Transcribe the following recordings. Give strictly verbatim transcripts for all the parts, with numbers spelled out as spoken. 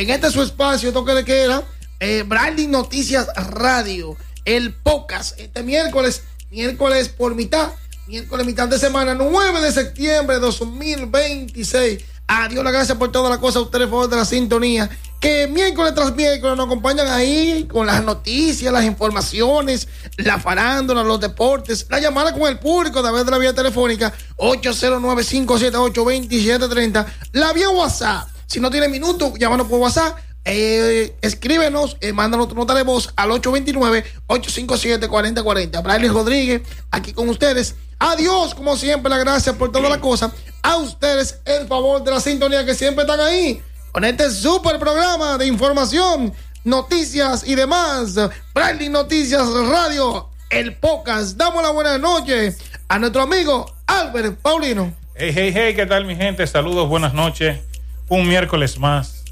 en este su espacio, toque de queda, eh, Bradley Noticias Radio, el podcast, este miércoles, miércoles por mitad, miércoles mitad de semana, nueve de septiembre de dos mil veintiséis. Adiós, la gracias por toda la cosa, a ustedes por favor de la sintonía, que miércoles tras miércoles nos acompañan ahí con las noticias, las informaciones, la farándula, los deportes, la llamada con el público a través de la vía telefónica ocho cero nueve, cinco siete ocho, dos siete tres cero, la vía WhatsApp. Si no tiene minutos, llámanos por WhatsApp, eh, escríbenos, eh, mándanos tu nota de voz al ocho dos nueve, ocho cinco siete, cuatro cero cuatro cero. Bradley Rodríguez, aquí con ustedes. Adiós, como siempre, la gracias por toda la cosa. A ustedes el favor de la sintonía que siempre están ahí con este super programa de información, noticias y demás. Bradley Noticias Radio, el podcast. Damos la buena noche a nuestro amigo Albert Paulino. Hey, hey, hey, ¿qué tal mi gente? Saludos, buenas noches. Un miércoles más,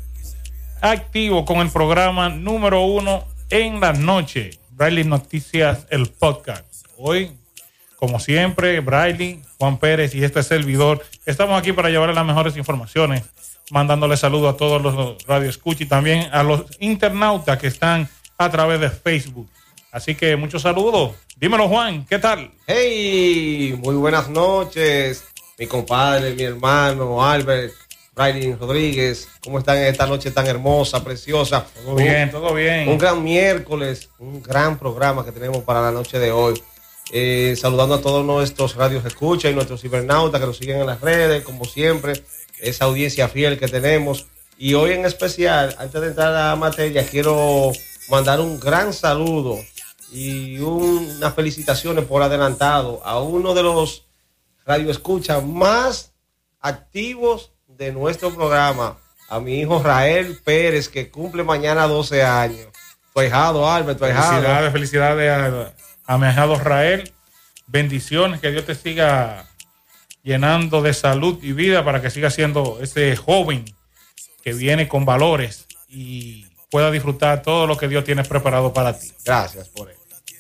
activo con el programa número uno en la noche, Bradley Noticias, el podcast. Hoy, como siempre, Bradley, Juan Pérez y este servidor, estamos aquí para llevarles las mejores informaciones, mandándole saludos a todos los radioescuchas y también a los internautas que están a través de Facebook. Así que muchos saludos. Dímelo, Juan, ¿qué tal? Hey, muy buenas noches, mi compadre, mi hermano Albert, Bradley Rodríguez. ¿Cómo están en esta noche tan hermosa, preciosa? Todo bien, todo bien. Un gran miércoles, un gran programa que tenemos para la noche de hoy. Eh, saludando a todos nuestros radios escucha y nuestros cibernautas que nos siguen en las redes, como siempre, esa audiencia fiel que tenemos. Y hoy en especial, antes de entrar a la materia, quiero mandar un gran saludo y un, unas felicitaciones por adelantado a uno de los radioescuchas más activos de nuestro programa, a mi hijo Rael Pérez, que cumple mañana doce años. Tu ahijado, Albert, tu ahijado. Felicidades, felicidades a, a mi ahijado Rael. Bendiciones, que Dios te siga llenando de salud y vida para que siga siendo ese joven que viene con valores y pueda disfrutar todo lo que Dios tiene preparado para ti. Gracias por él.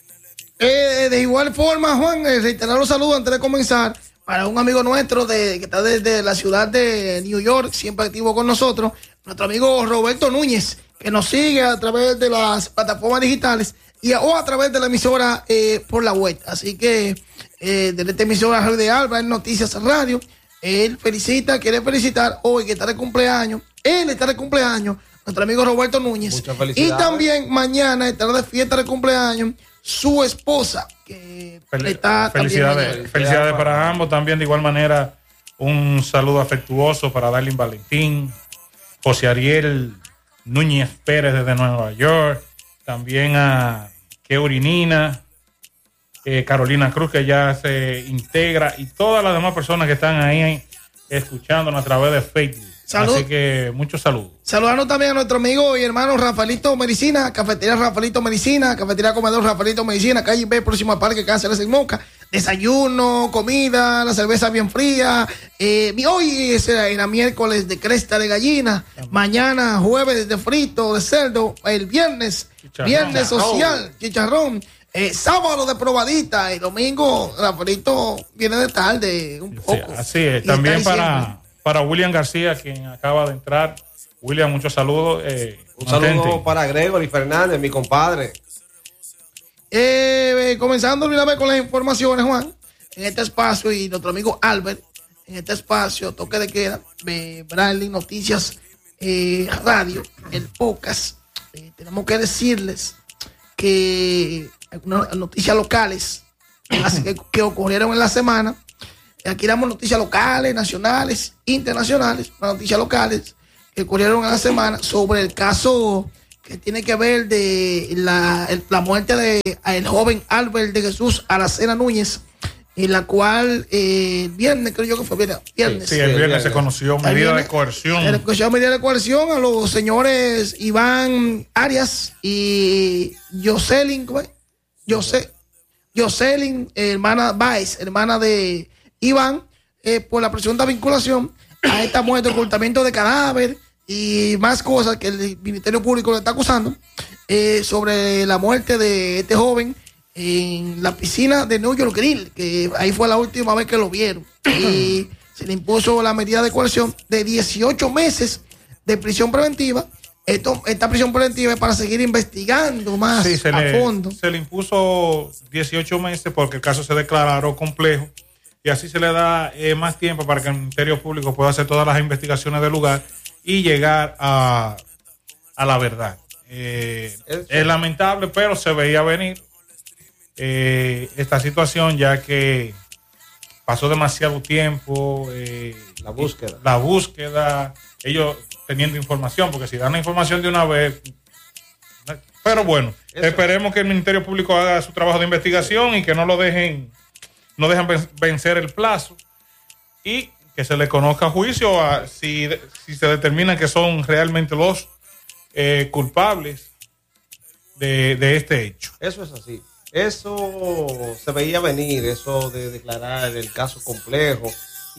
Eh, de igual forma, Juan, eh, reiterar los saludos antes de comenzar para un amigo nuestro de, que está desde la ciudad de New York, siempre activo con nosotros, nuestro amigo Roberto Núñez, que nos sigue a través de las plataformas digitales y a, o a través de la emisora eh, por la web. Así que eh, desde esta emisora de Alba, en Noticias Radio, él felicita, quiere felicitar hoy que está de cumpleaños, él está de cumpleaños, nuestro amigo Roberto Núñez. Muchas felicidades. Y también mañana estará de fiesta de cumpleaños su esposa, que Fel- está felicidades, también felicidades para ambos. También de igual manera un saludo afectuoso para Darlene Valentín, José Ariel Núñez Pérez desde Nueva York, también a Keurinina, eh, Carolina Cruz, que ya se integra, y todas las demás personas que están ahí escuchándonos a través de Facebook. Salud. Así que muchos saludos. Saludando también a nuestro amigo y hermano Rafaelito Medicina, Cafetería Rafaelito Medicina, Cafetería Comedor Rafaelito Medicina, calle B, próximo al Parque Cáceres en Moca. Desayuno, comida, la cerveza bien fría. Eh, hoy es era miércoles de cresta de gallina. También. Mañana jueves de frito de cerdo. El viernes, chicharrón. Viernes social, chicharrón. Eh, sábado de probadita. El domingo, Rafaelito viene de tarde un poco. Sí, así es. También para... Para William García, quien acaba de entrar. William, muchos saludos. Eh, Un saludo atente. Para Gregory Fernández, mi compadre. Eh, eh, comenzando una vez con las informaciones, Juan, en este espacio, y nuestro amigo Albert, en este espacio, toque de queda, de Bradley Noticias eh, Radio, el podcast. Eh, tenemos que decirles que algunas noticias locales así que, que ocurrieron en la semana. Aquí damos noticias locales, nacionales, internacionales, noticias locales que ocurrieron en la semana sobre el caso que tiene que ver de la, el, la muerte de el joven Albert de Jesús Aracena Núñez, en la cual eh, el viernes, creo yo que fue viernes. Sí, sí, el viernes se conoció medida de coerción. Se conoció medida de coerción a los señores Iván Arias y Jocelyn, José, Jocelyn, hermana Baez, hermana de Iván, eh, por la presunta vinculación a esta muerte, ocultamiento de cadáver y más cosas que el Ministerio Público le está acusando eh, sobre la muerte de este joven en la piscina de New York Grill, que ahí fue la última vez que lo vieron. Y se le impuso la medida de coerción de dieciocho meses de prisión preventiva esto, esta prisión preventiva es para seguir investigando más sí, se a le, fondo. Se le impuso dieciocho meses porque el caso se declaró complejo y así se le da eh, más tiempo para que el Ministerio Público pueda hacer todas las investigaciones del lugar y llegar a, a la verdad. Eh, es lamentable, pero se veía venir eh, esta situación, ya que pasó demasiado tiempo. Eh, la búsqueda. La búsqueda, ellos teniendo información, porque si dan la información de una vez. Pero bueno, eso. Esperemos que el Ministerio Público haga su trabajo de investigación y que no lo dejen, no dejen vencer el plazo y que se le conozca a juicio a, si, si se determina que son realmente los eh, culpables de, de este hecho. Eso es así. Eso se veía venir, eso de declarar el caso complejo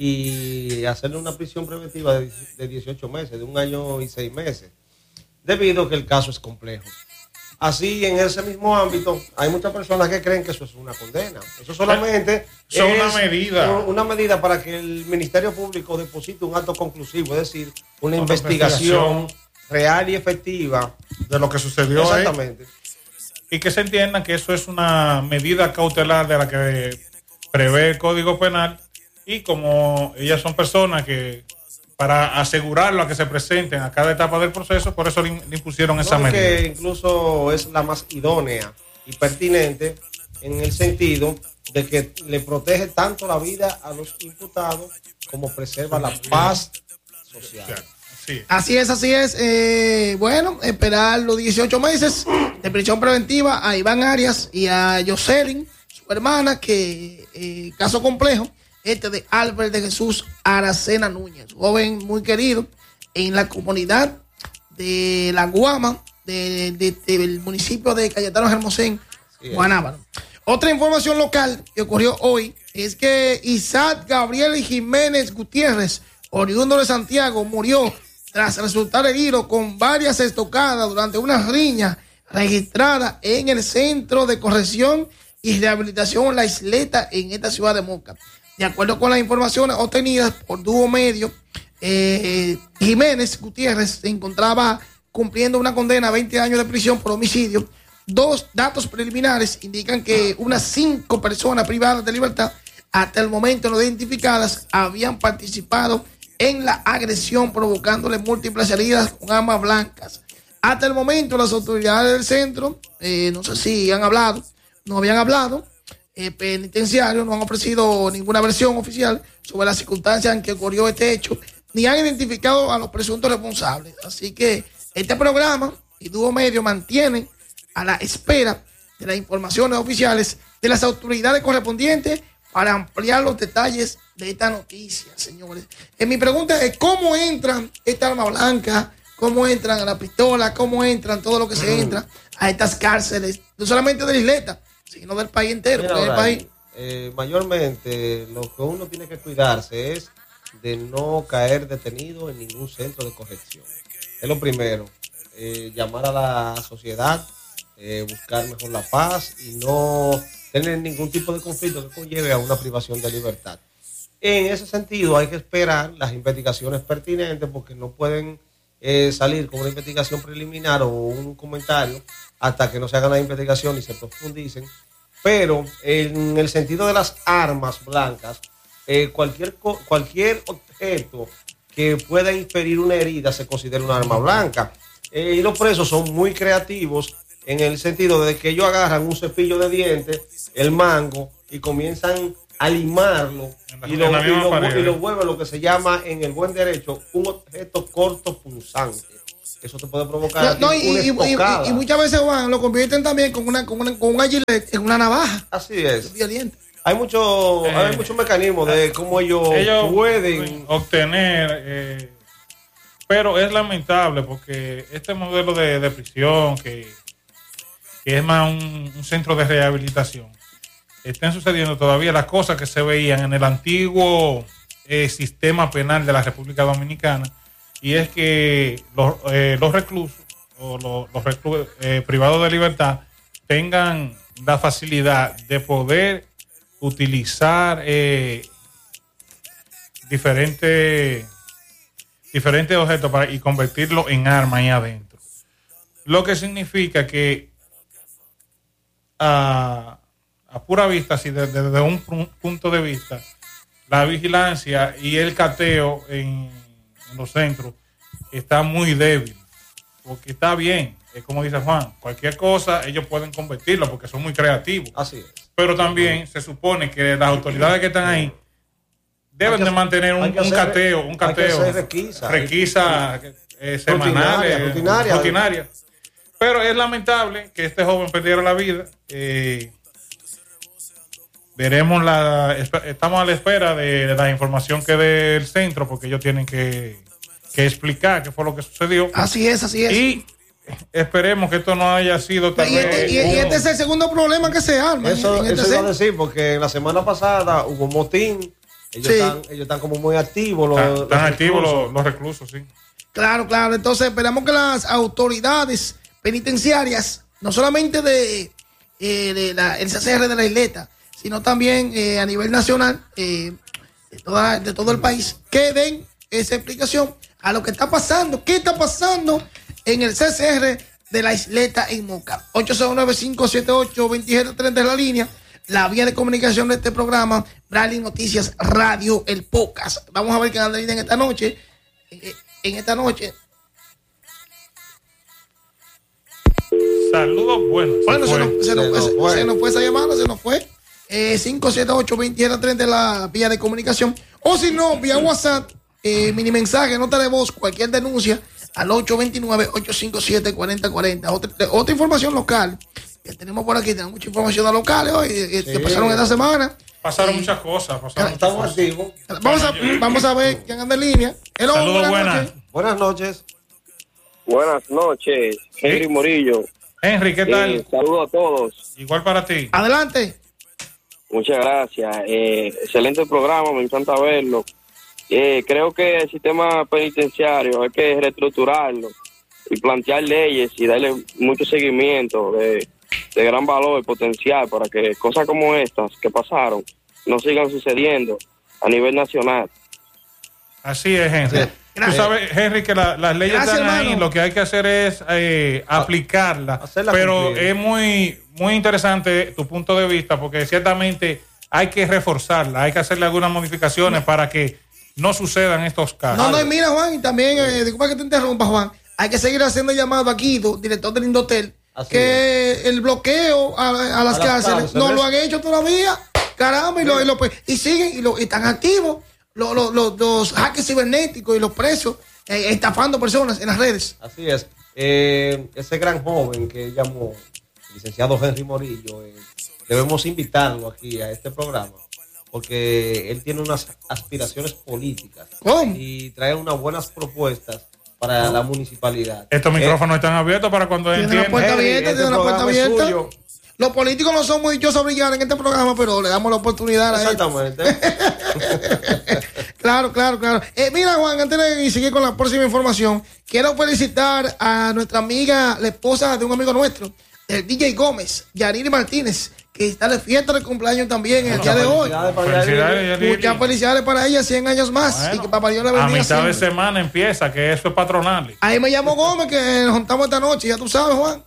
y hacerle una prisión preventiva de, de dieciocho meses, de un año y seis meses, debido a que el caso es complejo. Así, en ese mismo ámbito, hay muchas personas que creen que eso es una condena. Eso solamente eso es una medida. Una medida para que el Ministerio Público deposite un acto conclusivo, es decir, una, una investigación, investigación real y efectiva de lo que sucedió. Exactamente. Ahí. Y que se entienda que eso es una medida cautelar de la que prevé el Código Penal. Y como ellas son personas que, para asegurarlo a que se presenten a cada etapa del proceso, por eso le, le impusieron no, esa medida. Que incluso es la más idónea y pertinente en el sentido de que le protege tanto la vida a los imputados como preserva la paz social. Sí. Así es, así es. Eh, bueno, esperar los dieciocho meses de prisión preventiva a Iván Arias y a Jocelyn, su hermana, que eh, caso complejo, este de Albert de Jesús Aracena Núñez, joven muy querido en la comunidad de La Guama, de, de, de, del municipio de Cayetano Hermosén, sí, Guanábana. Otra información local que ocurrió hoy es que Isaac Gabriel Jiménez Gutiérrez, oriundo de Santiago, murió tras resultar herido con varias estocadas durante una riña registrada en el Centro de Corrección y Rehabilitación La Isleta en esta ciudad de Moca. De acuerdo con las informaciones obtenidas por Dúo Medio, eh, Jiménez Gutiérrez se encontraba cumpliendo una condena a veinte años de prisión por homicidio. Dos datos preliminares indican que unas cinco personas privadas de libertad, hasta el momento no identificadas, habían participado en la agresión, provocándole múltiples heridas con armas blancas. Hasta el momento las autoridades del centro, eh, no sé si han hablado, no habían hablado, eh, penitenciarios no han ofrecido ninguna versión oficial sobre las circunstancias en que ocurrió este hecho, ni han identificado a los presuntos responsables. Así que este programa y Dúo Medio mantienen a la espera de las informaciones oficiales de las autoridades correspondientes para ampliar los detalles de esta noticia, señores. Eh, mi pregunta es, ¿cómo entran esta arma blanca? ¿Cómo entran a la pistola? ¿Cómo entran todo lo que se entra a estas cárceles? No solamente de la isleta, sino del país entero. Mira, del ahora, país. Eh, mayormente lo que uno tiene que cuidarse es de no caer detenido en ningún centro de corrección. Es lo primero. Eh, llamar a la sociedad, eh, buscar mejor la paz y no tener ningún tipo de conflicto que conlleve a una privación de libertad. En ese sentido hay que esperar las investigaciones pertinentes, porque no pueden eh, salir con una investigación preliminar o un comentario hasta que no se hagan las investigaciones y se profundicen. Pero en el sentido de las armas blancas, eh, cualquier, cualquier objeto que pueda inferir una herida se considera una arma blanca. Eh, y los presos son muy creativos en el sentido de que ellos agarran un cepillo de dientes, el mango, y comienzan a limarlo y lo, y, lo, y lo vuelven lo que se llama en el buen derecho un objeto corto punzante. Eso te puede provocar no, no, y, y, y, y muchas veces, Juan, lo convierten también con una con una, con una gilet en una navaja. Así es. Hay muchos eh, hay muchos mecanismos de cómo ellos, ellos pueden obtener, eh, pero es lamentable porque este modelo de, de prisión que, que es más un, un centro de rehabilitación, están sucediendo todavía las cosas que se veían en el antiguo eh, sistema penal de la República Dominicana, y es que los, eh, los reclusos o los, los reclusos eh, privados de libertad tengan la facilidad de poder utilizar eh, diferentes diferentes objetos para, y convertirlo en arma ahí adentro. lo que significa que a, a pura vista, así desde, desde un punto de vista, la vigilancia y el cateo en, en los centros está muy débil, porque está bien, es como dice Juan, cualquier cosa ellos pueden convertirlo porque son muy creativos. Así es. Pero también se supone que las autoridades que están ahí deben que, de mantener un, un hacer, cateo, un cateo, requisa, requisa eh, semanales, rutinaria, rutinaria. Pero es lamentable que este joven perdiera la vida. Eh, veremos la, estamos a la espera de, de la información que dé el centro, porque ellos tienen que, que explicar qué fue lo que sucedió. Así es, así es. Y esperemos que esto no haya sido tal y, vez, este, y, y este es el segundo problema que se arma. Eso, en, en eso este iba a decir, porque la semana pasada hubo motín. Ellos, sí. están, ellos están como muy activos. Los, están están los activos los, los reclusos, sí. Claro, claro. Entonces esperamos que las autoridades penitenciarias, no solamente de, eh, de la, el C C R de la isleta, sino también eh, a nivel nacional, eh, de, toda, de todo el país, que den esa explicación a lo que está pasando. ¿Qué está pasando en el C C R de la isleta en Moca? ocho cero nueve, cinco siete ocho, dos cero tres cero es la línea, la vía de comunicación de este programa, Bradley Noticias Radio, el podcast. Vamos a ver qué anda en esta noche. Eh, en esta noche. Saludos buenos. Bueno, se, se, nos, se, nos, se, fue. se nos fue esa llamada, se nos fue. Eh, cinco siete ocho, dos cero tres cero es la vía de comunicación. O si no, vía WhatsApp, eh, mini mensaje, nota de voz, cualquier denuncia al ocho dos nueve, ocho cinco siete, cuatro cero cuatro cero. Otra, otra información local que tenemos por aquí, tenemos mucha información de locales hoy, eh, sí. que pasaron esta semana. Pasaron eh, muchas cosas. Pasaron estamos muchas activos. cosas. Vamos a, vamos a ver quién anda en línea. Hello, Saludos, buenas, buenas. noches. Buenas noches. Buenas noches, Henry ¿Sí? Morillo. Henry, ¿qué tal? Eh, saludos a todos. Igual para ti. Adelante. Muchas gracias. Eh, excelente programa, me encanta verlo. Eh, creo que el sistema penitenciario hay que reestructurarlo y plantear leyes y darle mucho seguimiento de, de gran valor y potencial para que cosas como estas que pasaron no sigan sucediendo a nivel nacional. Así es, Henry. Sí. Tú sabes, Henry, que la, las leyes Gracias, están ahí, hermano. lo que hay que hacer es eh, aplicarlas. Pero cumplir. Es muy, muy interesante tu punto de vista, porque ciertamente hay que reforzarla, hay que hacerle algunas modificaciones para que no sucedan estos casos. No, no, y mira, Juan, y también, eh, disculpa que te interrumpa, Juan, hay que seguir haciendo llamado a Guido, director del Indotel, Así que es. el bloqueo a, a, las, a las cárceles, cárceles no lo han hecho todavía, caramba, y, lo, y, lo, y siguen y, lo, y están activos. Los, los, los, los hackers cibernéticos y los presos eh, estafando personas en las redes. Así es. Eh, ese gran joven que llamó, el licenciado Henry Morillo, eh, debemos invitarlo aquí a este programa porque él tiene unas aspiraciones políticas. ¿Cómo? Y trae unas buenas propuestas para ¿Cómo? la municipalidad. Estos eh, micrófonos están abiertos para cuando tiene entiendan. Una puerta abierta, este tiene una puerta abierta. Suyo. Los políticos no son muy dichosos a brillar en este programa, pero le damos la oportunidad a ellos. Exactamente. Claro, claro, claro. Eh, mira, Juan, antes de seguir con la próxima información, quiero felicitar a nuestra amiga, la esposa de un amigo nuestro, el D J Gómez, Yariri Martínez, que está de fiesta de cumpleaños también en el día de hoy. Felicidades, Muchas felicidades para ella, cien años más. Bueno, y que papá Dios le bendiga. A mitad siempre. de semana empieza, que eso es patronal. Ahí me llamo Gómez, que nos juntamos esta noche, ya tú sabes, Juan.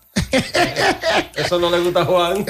Eso no le gusta a Juan.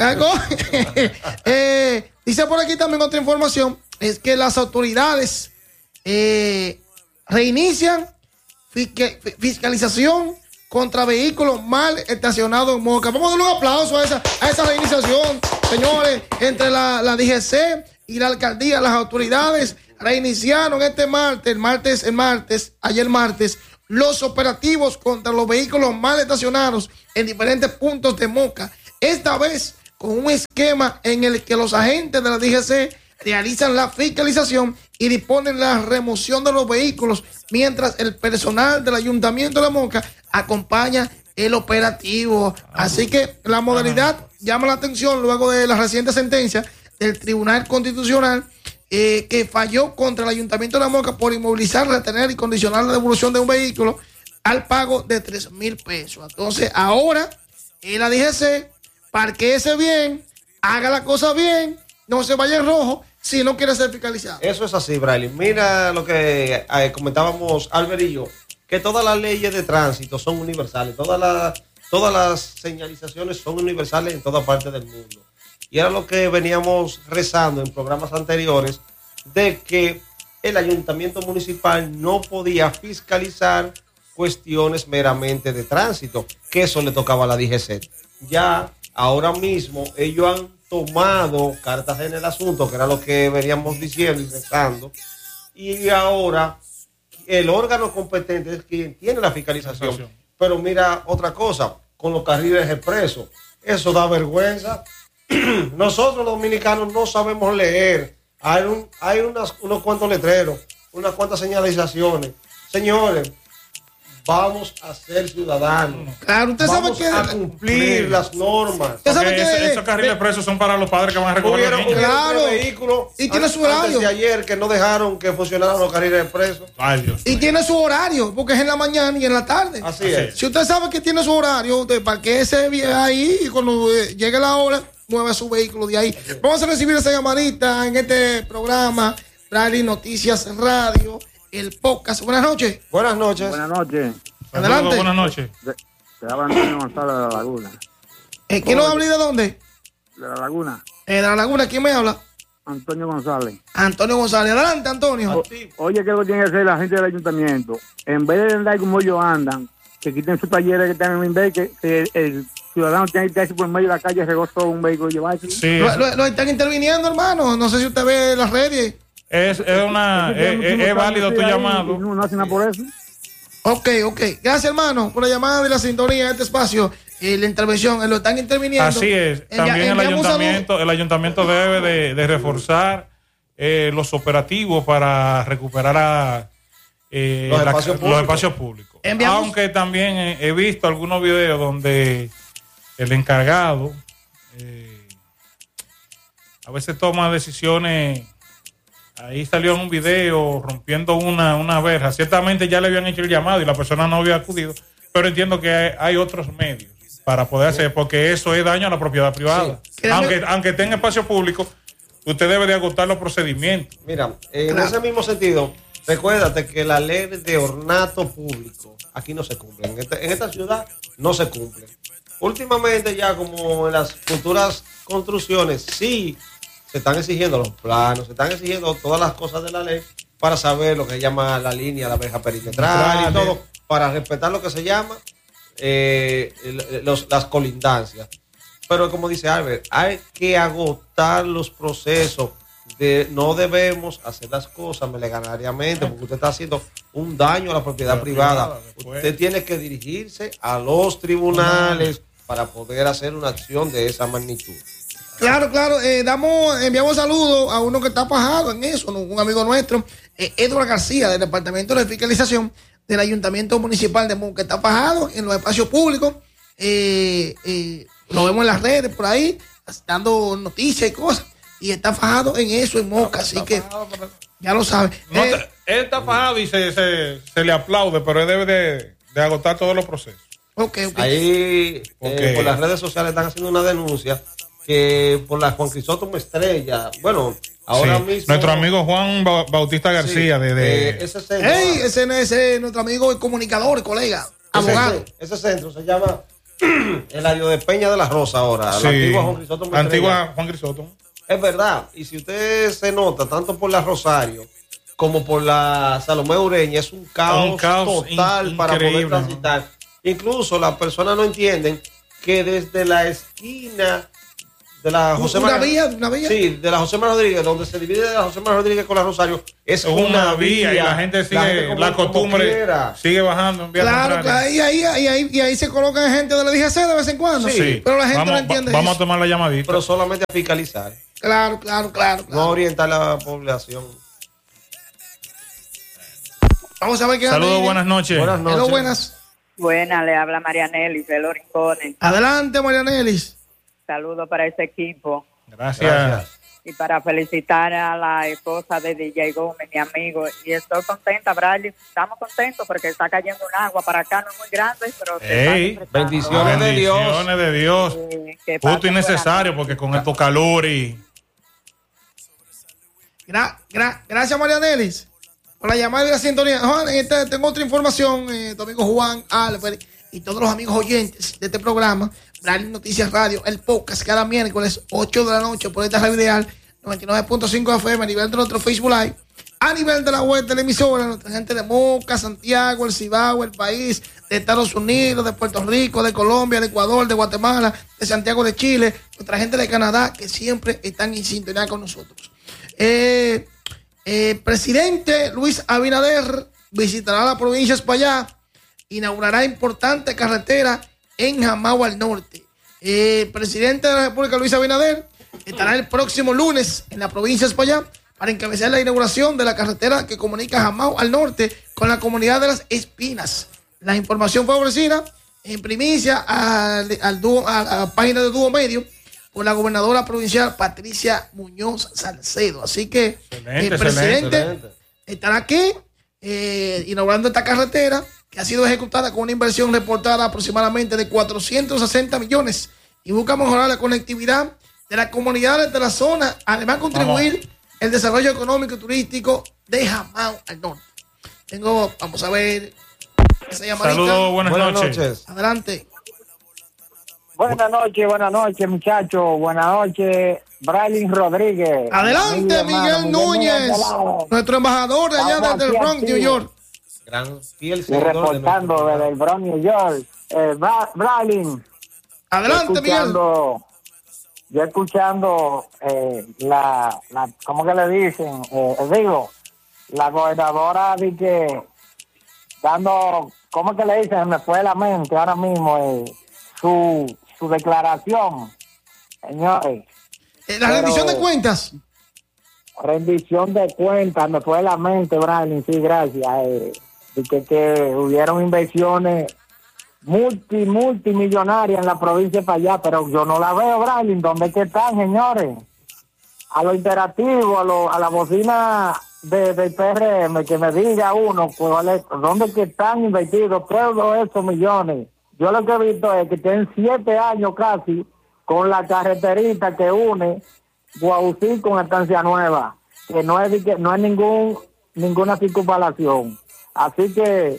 eh, dice por aquí también otra información, es que las autoridades eh, reinician fiscalización contra vehículos mal estacionados en Moca. Vamos a darle un aplauso a esa, a esa reiniciación, señores, entre la, la D G C y la alcaldía. Las autoridades reiniciaron este martes, el martes, el martes, ayer martes, los operativos contra los vehículos mal estacionados en diferentes puntos de Moca. Esta vez con un esquema en el que los agentes de la D G C realizan la fiscalización y disponen la remoción de los vehículos, mientras el personal del Ayuntamiento de La Moca acompaña el operativo. Así que la modalidad llama la atención luego de la reciente sentencia del Tribunal Constitucional eh, que falló contra el Ayuntamiento de La Moca por inmovilizar, retener y condicionar la devolución de un vehículo al pago de tres mil pesos. Entonces ahora en la D G C, parquéese bien, haga la cosa bien, no se vaya en rojo si no quiere ser fiscalizado. Eso es así, Bradley. Mira lo que eh, comentábamos Albert y yo, que todas las leyes de tránsito son universales, todas las todas las señalizaciones son universales en toda parte del mundo. Y era lo que veníamos rezando en programas anteriores, de que el ayuntamiento municipal no podía fiscalizar cuestiones meramente de tránsito, que eso le tocaba a la D G C. Ya ahora mismo ellos han tomado cartas en el asunto, que era lo que veníamos diciendo y rezando, y ahora el órgano competente es quien tiene la fiscalización. Pero mira otra cosa, con los carriles expresos, eso da vergüenza. Nosotros los dominicanos no sabemos leer. Hay, un, hay unas, unos cuantos letreros, unas cuantas señalizaciones. Señores, vamos a ser ciudadanos. Claro, usted vamos sabe que a cumplir las normas. Usted sabe que ese, esos carriles expresos son para los padres que van a recoger los niños. Claro, vehículos y tiene su horario. Antes de ayer que no dejaron que funcionaran los carriles expresos. Ay, Dios. Y tiene su horario, porque es en la mañana y en la tarde. Así, Así es. es. Si usted sabe que tiene su horario, usted parquéese ahí y cuando eh, llegue la hora, mueva su vehículo de ahí. Vamos a recibir esa llamadita en este programa, Rally Noticias Radio, el podcast. Buenas noches. Buenas noches. Buenas noches. Adelante. Saludos, buenas noches. Te te habla Antonio González de La Laguna. Eh, ¿Quién nos habla y de dónde? De La Laguna. Eh, de La Laguna, ¿quién me habla? Antonio González. Antonio González. Adelante, Antonio. O- oye, ¿qué lo tiene que hacer la gente del ayuntamiento? En vez de andar como ellos andan, que quiten sus talleres que están en Inver, que, que el ciudadano tiene que irse por medio de la calle, regozó un vehículo y llevarse. Sí, Lo, es, lo- lo están interviniendo, hermano. No sé si usted ve las redes. es, es una, es, es- es válido tu llamado. No, no hacen nada por eso. Ok, ok. Gracias, hermano, por la llamada de la sintonía de este espacio. Eh, la intervención, eh, lo están interviniendo. Así es. Envia- También el enviamos un saludo. ayuntamiento, el ayuntamiento debe de, de reforzar eh, los operativos para recuperar a, eh, Los la- espacios los públicos. espacios públicos. Enviamos- Aunque también he, he visto algunos videos donde el encargado eh, a veces toma decisiones. Ahí salió en un video rompiendo una, una verja. Ciertamente ya le habían hecho el llamado y la persona no había acudido, pero entiendo que hay, hay otros medios para poder hacer, porque eso es daño a la propiedad privada. Sí. Aunque, aunque tenga espacio público, usted debe de agotar los procedimientos. Mira, en Claro. ese mismo sentido, recuérdate que la ley de ornato público aquí no se cumple. En, este- en esta ciudad no se cumple. Últimamente ya como en las futuras construcciones sí se están exigiendo los planos, se están exigiendo todas las cosas de la ley para saber lo que se llama la línea, la verja perimetral y todo, para respetar lo que se llama eh, el- los- las colindancias. Pero como dice Albert, hay que agotar los procesos. De, no debemos hacer las cosas meleganariamente porque usted está haciendo un daño a la propiedad La privada. privada, después. Usted tiene que dirigirse a los tribunales para poder hacer una acción de esa magnitud. Claro, claro. Eh, damos, enviamos saludos a uno que está pajado en eso, ¿no? Un amigo nuestro, eh, Edward García, del Departamento de Fiscalización del Ayuntamiento Municipal de Moca, que está pajado en los espacios públicos. Eh, eh, lo vemos en las redes por ahí, dando noticias y cosas. Y está fajado en eso, en Moca, así que ya lo sabe. No Eh, te- él está fajado y se, se, se le aplaude, pero él debe de, de agotar todos los procesos. ok, ok. Ahí Ok. eh, por las redes sociales están haciendo una denuncia que por la Juan Crisóstomo Estrella, bueno, ahora Sí. mismo Nuestro amigo Juan Ba- Bautista García, sí, de, de- eh, ese centro, Ey, ese, ese es nuestro amigo y comunicador, y colega, abogado. Ese, ese centro se llama el área de Peña de la Rosa ahora, sí, la antigua Juan Crisóstomo Estrella. antigua Juan Crisóstomo. Es verdad, y si usted se nota, tanto por la Rosario como por la Salomé Ureña, es un caos, Un caos total in- para poder increíble, ¿no? transitar. Incluso las personas no entienden que desde la esquina de la José Una María- vía, una vía. Sí, de la José María Rodríguez, donde se divide de la José María Rodríguez con la Rosario, es Es una vía y la gente sigue como- la, como costumbre, quiera. sigue bajando en vía Claro, contraria. claro, y ahí, y, ahí, y ahí se colocan gente de la D G C de vez en cuando. Sí, Pero la gente vamos, no entiende va- Vamos eso. a tomar la llamadita. Pero solamente a fiscalizar, Claro, claro, claro. no claro. orientar a la población. Vamos a ver qué Saludos, anda ahí. buenas noches. Buenas noches. Hello, buenas. Buena, le habla Marianelis de Los Rincones. Adelante, Marianelis. Saludos para ese equipo Gracias. Gracias. y para felicitar a la esposa de D J Gómez, mi amigo. Y estoy contenta, Bradley. Estamos contentos porque está cayendo un agua para acá, no es muy grande, pero se está Ey, disfrutando. bendiciones. de Dios. Bendiciones de Dios. Eh, que Justo pasen y necesario, buenas porque con estos calores. Gra- gra- gracias, Marianelis, por la llamada y la sintonía. Juan, este, tengo otra información. Eh, tu amigo Juan Álvarez y todos los amigos oyentes de este programa, Branding Noticias Radio, el podcast, cada miércoles, ocho de la noche, por esta radio ideal, noventa y nueve punto cinco F M, a nivel de nuestro Facebook Live, a nivel de la web de la emisora, nuestra gente de Moca, Santiago, el Cibao, el país, de Estados Unidos, de Puerto Rico, de Colombia, de Ecuador, de Guatemala, de Santiago de Chile, nuestra gente de Canadá, que siempre están en sintonía con nosotros. Eh, eh, presidente Luis Abinader visitará la provincia de Espaillá, inaugurará importante carretera en Jamao al norte. El eh, presidente de la República, Luis Abinader, estará el próximo lunes en la provincia de Espaillá para encabezar la inauguración de la carretera que comunica Jamao al norte con la comunidad de Las Espinas. La información fue ofrecida en primicia al, al dúo, a la página de Dúo Medio por la gobernadora provincial Patricia Muñoz Salcedo. Así que excelente, el presidente excelente. estará aquí eh, inaugurando esta carretera que ha sido ejecutada con una inversión reportada aproximadamente de cuatrocientos sesenta millones y busca mejorar la conectividad de las comunidades de la zona, además contribuir vamos. el desarrollo económico y turístico de Jamao al norte. Tengo, vamos a ver esa llamadita. Saludos, buenas, buenas noches. noches. Adelante. Buenas noches, buenas noches, muchachos. Buenas noches, Braylin Rodríguez. Adelante, Miguel, Miguel Núñez, Núñez nuestro embajador de allá desde el Bronx, New York. Gran fiel y reportando de desde el Bronx, New York. Eh, Braylin. Adelante, Miguel. Yo escuchando eh, la, la, ¿cómo que le dicen? Eh, digo, la gobernadora de que dando, ¿cómo que le dicen? Me fue de la mente ahora mismo eh, su, su declaración, señores. Eh, la rendición de cuentas. Rendición de cuentas, me fue de la mente, Brian, sí, gracias. Eh, de que, que hubieron inversiones multi, multimillonarias en la provincia para allá, pero yo no la veo, Brian. ¿Dónde es que están, señores? A lo interactivo, a, lo, a la bocina de, del P R M, que me diga uno, pues, ¿dónde es que están invertidos todos esos millones? Yo lo que he visto es que tienen siete años casi con la carreterita que une Guaucí con Estancia Nueva, que no es, que no es ningún ninguna circunvalación. Así que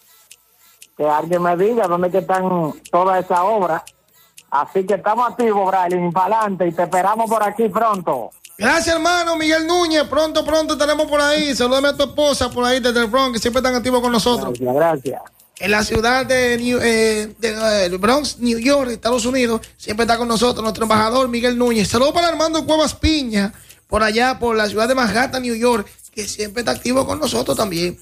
que alguien me diga dónde que están todas esas obras. Así que estamos activos, Brian, para adelante y te esperamos por aquí pronto. Gracias, hermano Miguel Núñez. Pronto, pronto estaremos por ahí. Salúdame a tu esposa por ahí desde el Bronx, que siempre están activos con nosotros. Gracias, gracias. En la ciudad de, New, eh, de eh, Bronx, New York, Estados Unidos, siempre está con nosotros nuestro embajador Miguel Núñez. Saludos para Armando Cuevas Piña, por allá, por la ciudad de Manhattan, New York, que siempre está activo con nosotros también.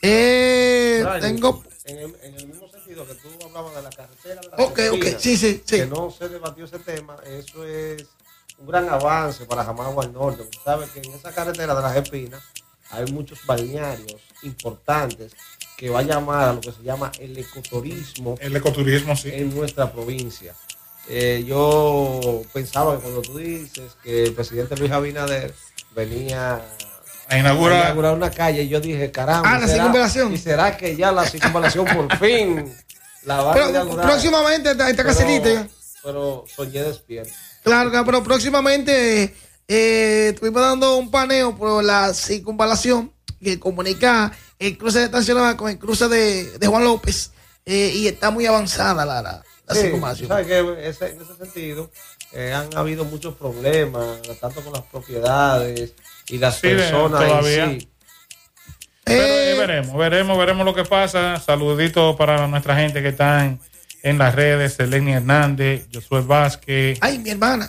Eh, Brian, tengo... En el, en el mismo sentido que tú hablabas de la carretera de la Ok, ok, sí, sí, sí. Que no se debatió ese tema, eso es un gran avance para Jamao al norte. Usted sabe que en esa carretera de las Espinas hay muchos balnearios importantes que va a llamar a lo que se llama el ecoturismo. El ecoturismo, sí. En nuestra provincia. Eh, yo pensaba que cuando tú dices que el presidente Luis Abinader venía a inaugurar, a inaugurar una calle, yo dije, caramba. Ah, la ¿será, circunvalación. ¿Y será que ya la circunvalación por fin la va pero, a inaugurar? Próximamente esta, esta caserita. Pero soñé despierto. Claro, pero próximamente eh, estuvimos dando un paneo por la circunvalación que comunica el cruce de Estancia Nueva con el cruce de, de Juan López eh, y está muy avanzada la, la, la sí, circunvalación. ¿Sabes que ese, en ese sentido eh, han habido muchos problemas, tanto con las propiedades y las sí, personas todavía. en sí. Pero eh, veremos, veremos, veremos lo que pasa. Saluditos para nuestra gente que están en las redes, Seleni Hernández, Josué Vázquez. Ay, mi hermana.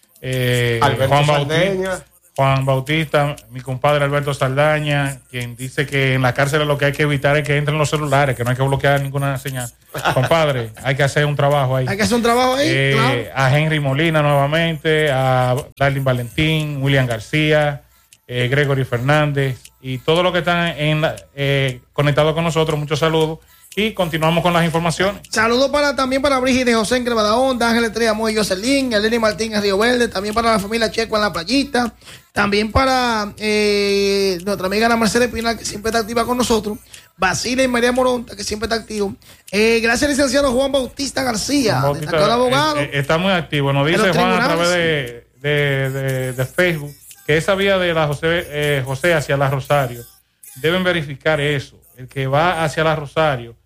Eh, Juan Bautista, Juan Bautista, mi compadre Alberto Saldaña, quien dice que en la cárcel lo que hay que evitar es que entren los celulares, que no hay que bloquear ninguna señal. Compadre, hay que hacer un trabajo ahí. Hay que hacer un trabajo ahí, eh, claro. A Henry Molina nuevamente, a Darlin Valentín, William García, eh, Gregory Fernández y todos los que están en la, eh, conectados con nosotros. Muchos saludos. Y continuamos con las informaciones. Saludos para también para Brígida José en Crevadaonda, Ángel Estrella Moy, Jocelyn, Eleni Martín en Río Verde, también para la familia Checo en La Playita, también para eh, nuestra amiga Ana Mercedes Pinal, que siempre está activa con nosotros, Basile y María Moronta, que siempre está activo. Eh, gracias, licenciado Juan Bautista García, Juan Bautista, el abogado. Eh, está muy activo. Nos dice Juan a través de, de, de, de Facebook que esa vía de la José, eh, José hacia la Rosario, deben verificar eso. El que va hacia la Rosario,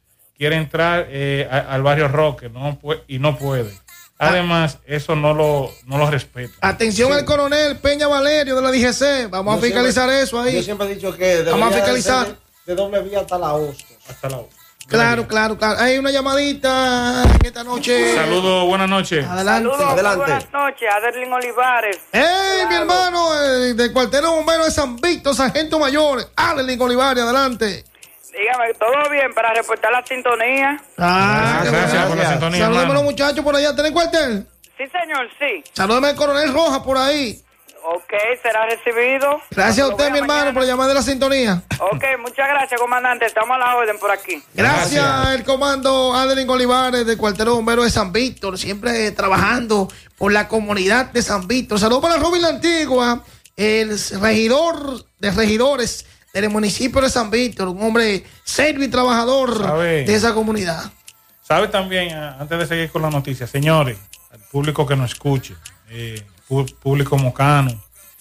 quiere entrar eh, a, al barrio Roque no puede, y no puede. Además, eso no lo, no lo respeta. Atención sí. al coronel Peña Valerio de la D G C. Vamos yo a fiscalizar siempre, eso ahí. Yo siempre he dicho que vamos a fiscalizar. De, de doble vía hasta la Hostos. Hasta la Hostos. Claro, claro, claro. Hay una llamadita en esta noche. Saludos, buenas noches. Adelante. Saludos, Adelante. buenas noches, Adelín Olivares. ¡Ey, claro. mi hermano! Eh, del cuartel de bomberos de San Víctor, sargento mayor, Adelín Olivares, adelante. Dígame, ¿todo bien para reportar la sintonía? Ah, gracias, gracias por la sintonía. Saludemos a los muchachos por allá. ¿Tenés cuartel? Sí, señor, sí. Saludeme al coronel Rojas por ahí. Ok, será recibido. Gracias a usted, mi hermano, mañana. por llamar de la sintonía. Ok, muchas gracias, comandante. Estamos a la orden por aquí. Gracias, gracias. El comando Adelín Olivares del cuartel de bomberos de San Víctor, siempre trabajando por la comunidad de San Víctor. Saludos para Robin La Antigua, el regidor de regidores del municipio de San Víctor, un hombre serio y trabajador ¿Sabe? de esa comunidad. Sabe también, antes de seguir con la noticia, señores, al público que nos escuche, eh, público mocano,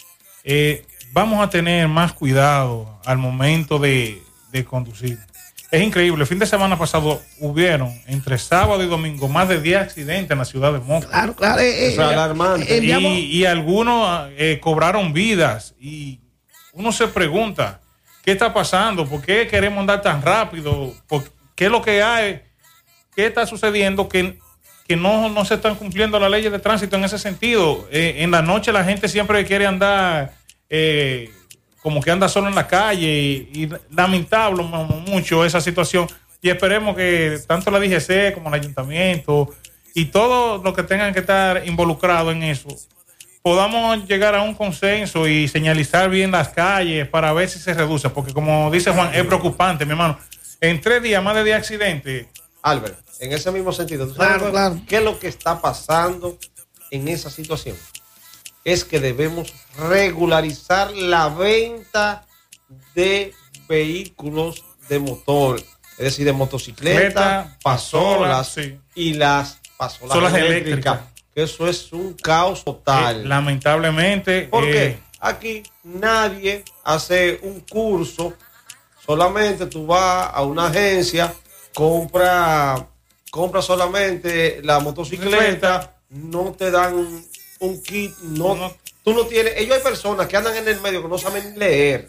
eh, vamos a tener más cuidado al momento de, de conducir. Es increíble, el fin de semana pasado hubieron entre sábado y domingo más de diez accidentes en la ciudad de Moca. Claro, claro. Eh, Eso es alarmante. Eh, y, y algunos eh, cobraron vidas y uno se pregunta, ¿qué está pasando? ¿Por qué queremos andar tan rápido? ¿Por ¿Qué es lo que hay? ¿Qué está sucediendo? Que, que no, no se están cumpliendo las leyes de tránsito en ese sentido. Eh, en la noche la gente siempre quiere andar eh, como que anda solo en la calle y, y lamentable mucho esa situación. Y esperemos que tanto la D G C como el ayuntamiento y todos los que tengan que estar involucrados en eso podamos llegar a un consenso y señalizar bien las calles para ver si se reduce, porque como dice Juan, es preocupante, mi hermano. En tres días, más de diez accidentes. Albert, en ese mismo sentido, ¿tú sabes claro, claro. qué es lo que está pasando en esa situación? Es que debemos regularizar la venta de vehículos de motor, es decir, de motocicletas, pasolas sí. y las pasolas Solas eléctricas. eléctricas. Que eso es un caos total. Eh, lamentablemente. ¿Por eh, qué? Aquí nadie hace un curso, solamente tú vas a una agencia, compra, compra solamente la motocicleta, no te dan un kit, no, no, tú no tienes, ellos hay personas que andan en el medio que no saben leer,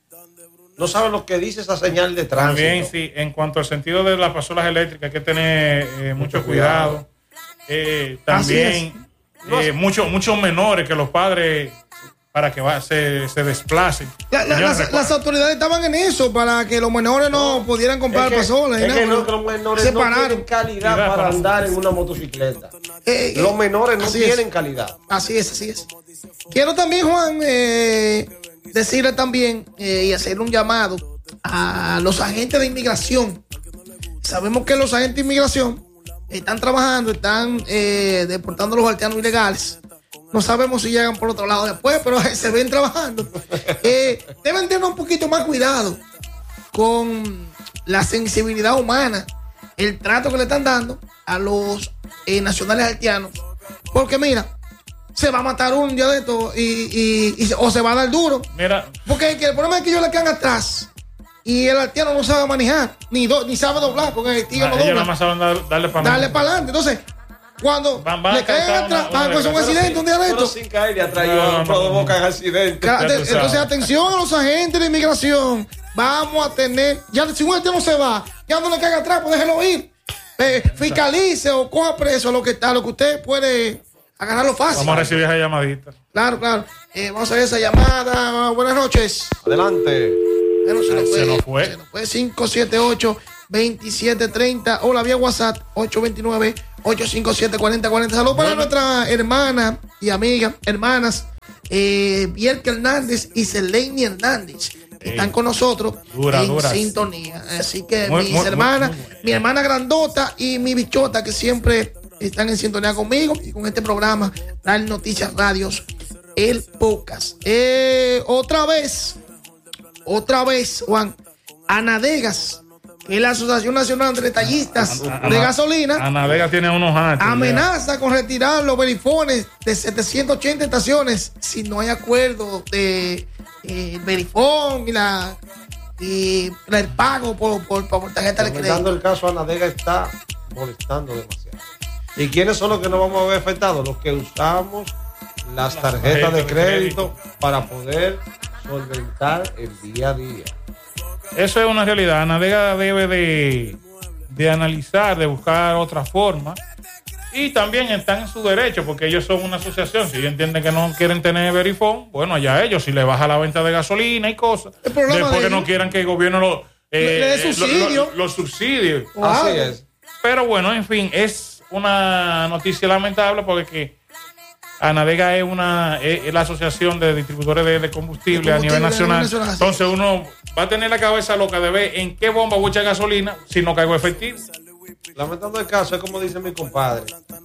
no saben lo que dice esa señal de tránsito. También, sí, en cuanto al sentido de las pasolas eléctricas hay que tener eh, mucho, mucho cuidado. cuidado. Eh, también eh, muchos muchos menores que los padres para que va, se, se desplacen. La, la, las, las autoridades estaban en eso para que los menores no, no pudieran comprar es pasolas. Es que no, que los menores no tienen calidad para, para andar en una motocicleta. Eh, eh, los menores no tienen es. calidad. Así es, así es. Quiero también, Juan, eh, decirle también eh, y hacer un llamado a los agentes de inmigración. Sabemos que los agentes de inmigración están trabajando, están eh, deportando a los haitianos ilegales. No sabemos si llegan por otro lado después, pero se ven trabajando. Eh, deben tener un poquito más cuidado con la sensibilidad humana, el trato que le están dando a los eh, nacionales haitianos. Porque mira, se va a matar un día de esto y, y, y, o se va a dar duro. Mira. Porque el problema es que ellos le quedan atrás. Y el haitiano no sabe manejar, ni, do, ni sabe doblar, porque el haitiano no dobla. Ellos nada más saben dar, darle para adelante. Darle para adelante. Entonces, cuando van, van le caen atrás, van con un accidente, un día de esto. sin caer, atrás, no, no, provocan no. accidentes. Entonces, atención a los agentes de inmigración. Vamos a tener, ya si un haitiano se va, ya no le caiga atrás, pues déjelo ir. Eh, fiscalice o coja preso lo que está, lo que usted puede agarrarlo fácil. Vamos a recibir esa llamadita. Claro, claro. Eh, vamos a ver esa llamada. Buenas noches. Adelante. Bueno, se, nos fue, se nos fue. Se nos fue cinco siete ocho, veintisiete treinta. Hola, vía WhatsApp ocho dos nueve, ocho cinco siete, cuatro cero cuatro cero. Saludos para nuestra hermana y amiga, hermanas, eh, Bielka Hernández y Seleni Hernández. Que están con nosotros dura, en dura. sintonía. Así que muy, mis muy, hermanas, muy, muy bueno. mi hermana grandota y mi bichota que siempre están en sintonía conmigo y con este programa, Dar Noticias Radios, el podcast. Eh, otra vez. Otra vez, Juan, Anadegas, que es la Asociación Nacional de Detallistas Ana, de Gasolina, Anadegas tiene unos años. Amenaza ya. con retirar los verifones de setecientas ochenta estaciones si no hay acuerdo de eh, el verifón y la y el pago por, por, por tarjeta de crédito. Comentando el caso, Anadega está molestando demasiado. ¿Y quiénes son los que no vamos a ver afectados? Los que usamos las tarjetas de crédito para poder solventar el día a día. Eso es una realidad. Anadega debe de, de analizar, de buscar otra forma. Y también están en su derecho, porque ellos son una asociación. Si ellos entienden que no quieren tener verifón, bueno, allá ellos, si le baja la venta de gasolina y cosas. Después de que no quieran que el gobierno lo, eh, le dé subsidio. Lo, lo, lo subsidie. Wow. Así es. Pero bueno, en fin, es una noticia lamentable porque que Anadega es una es, es la asociación de distribuidores de, de combustible, de combustible a nivel nacional. nacional Entonces uno va a tener la cabeza loca de ver en qué bomba voy a echar gasolina si no caigo efectivo. Lamentando el caso, es como dice mi compadre.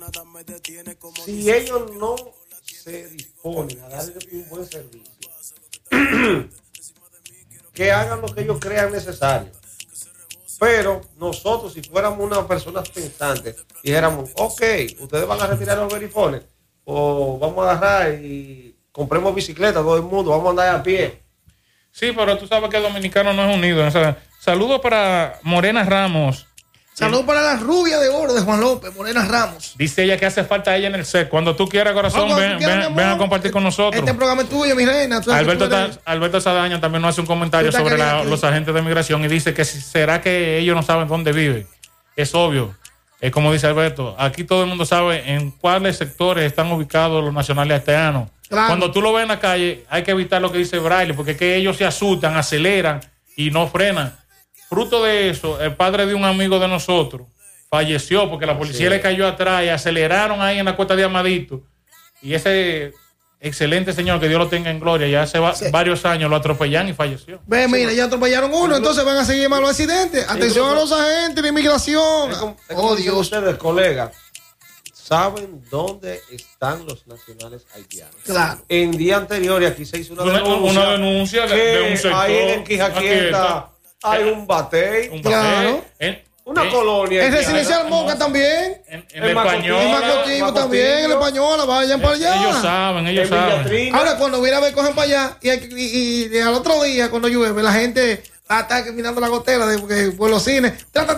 Si ellos no se disponen a darle un buen servicio, que hagan lo que ellos crean necesario. Pero nosotros, si fuéramos unas personas pensantes, dijéramos, ok, ustedes van a retirar los verifones, o vamos a agarrar y compremos bicicleta todo el mundo, vamos a andar a pie. Sí, pero tú sabes que el dominicano no es unido. O sea, saludos para Morena Ramos. Saludos para la rubia de oro de Juan López, Morena Ramos. Dice ella que hace falta a ella en el set. Cuando tú quieras, corazón, no, ven, quieras, ven, ven a compartir con nosotros. Este programa es tuyo, mi reina. Alberto, ta, Alberto Sadaña también nos hace un comentario sobre la, los agentes de migración y dice que si, será que ellos no saben dónde viven. Es obvio. Es como dice Alberto, aquí todo el mundo sabe en cuáles sectores están ubicados los nacionales haitianos. Claro. Cuando tú lo ves en la calle, hay que evitar lo que dice Braille, porque es que ellos se asustan, aceleran y no frenan. Fruto de eso, el padre de un amigo de nosotros falleció porque la policía sí. le cayó atrás y aceleraron ahí en la cuesta de Amadito. Y ese excelente señor, que Dios lo tenga en gloria, ya hace va- sí. varios años lo atropellaron y falleció. Ve, sí, mira, ya atropellaron uno, entonces van a seguir más los accidentes. Atención a los agentes de inmigración. Es como, es como oh, Dios. Ustedes, colegas, saben dónde están los nacionales haitianos. Claro. En día anterior, y aquí se hizo una, una denuncia, una denuncia de, de un sector. Ahí en Quijaquieta hay un batey. Un claro. En, una en, colonia. En Residencial Moca también. En, en el español. En Macotillo también, en el español, vayan para allá. Ellos saben, ellos en saben. Villatrina. Ahora, cuando viene a ver, cogen para allá. Y, y, y al otro día, cuando llueve, la gente va a estar mirando la gotera de, porque, por los cines.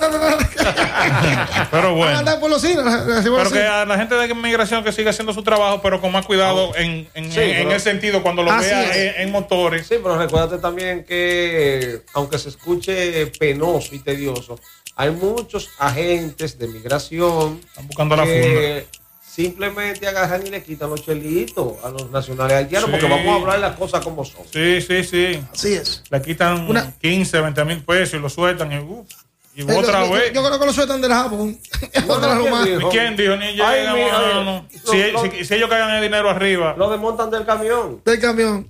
Pero bueno. Andar por los cines. Pero que a la gente de inmigración que siga haciendo su trabajo, pero con más cuidado en, en, sí, en, pero, en el sentido cuando lo vea en, en motores. Sí, pero recuérdate también que, aunque se escuche penoso y tedioso, hay muchos agentes de migración Están buscando la que funda. simplemente agarran y le quitan los chelitos a los nacionales haitianos, Sí. porque vamos a hablar las cosas como son. Sí, sí, sí. Así es. Le quitan Una- quince, veinte mil pesos y lo sueltan y, uf, y Eh, otra yo, vez. Yo, yo creo que lo sueltan del jabón. No, Otra no, rumana. ¿quién ¿Y quién dijo? Ni llegan, Ay, mira, mano. lo- Si, lo- si, si ellos cagan el dinero arriba. Lo desmontan del camión. Del camión.